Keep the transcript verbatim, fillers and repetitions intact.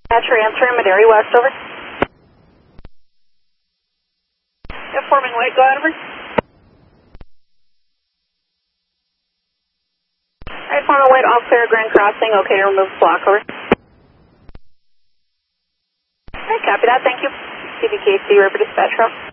Dispatcher answering, Maderi West, over. Yeah, forming white, go ahead, over. Alright, forming white, all clear, Grand Crossing, okay to remove block, over. Alright, copy that, thank you. C B K C, River Dispatch Row.